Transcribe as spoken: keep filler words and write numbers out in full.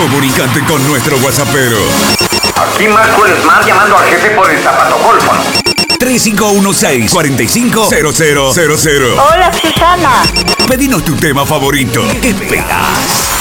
Comunicate con nuestro WhatsAppero. Aquí Marco el Smart llamando al jefe por el zapatocólfono. tres cinco uno seis, cuatro cinco, cero cero cero cero. Hola, Susana. Pedinos tu tema favorito. ¿Qué esperas?